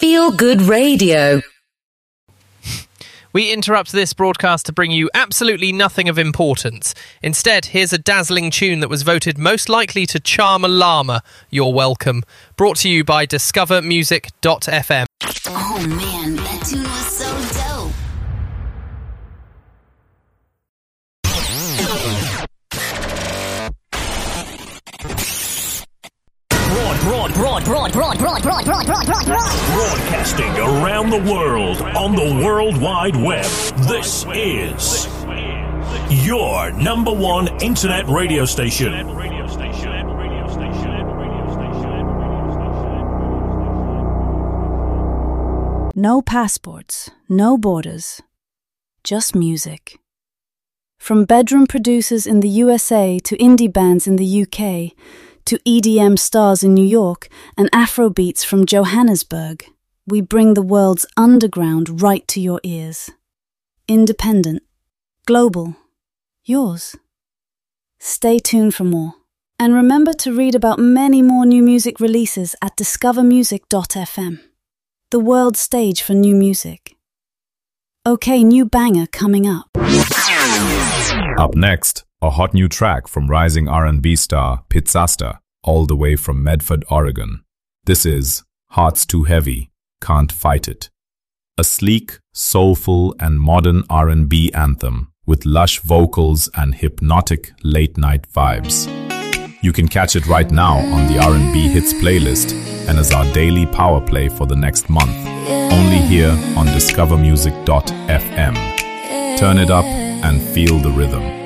Feel Good Radio. We interrupt this broadcast to bring you absolutely nothing of importance. Instead, here's a dazzling tune that was voted most likely to charm a llama. You're welcome. Brought to you by discovermusic.fm. Oh man, that tune was so dope. Broadcasting around the world on the World Wide Web. This is your number one internet radio station. No passports, no borders, just music. From bedroom producers in the USA to indie bands in the UK, to EDM stars in New York and Afrobeats from Johannesburg, we bring the world's underground right to your ears. Independent, global, yours. Stay tuned for more. And remember to read about many more new music releases at discovermusic.fm, the world stage for new music. Okay, new banger coming up. Up next, a hot new track from rising R&B star Pizzasta, all the way from Medford, Oregon. This is Hearts Too Heavy, Can't Fight It. A sleek, soulful, and modern R&B anthem with lush vocals and hypnotic late-night vibes. You can catch it right now on the R&B Hits playlist and as our daily power play for the next month, only here on discovermusic.fm. Turn it up and feel the rhythm.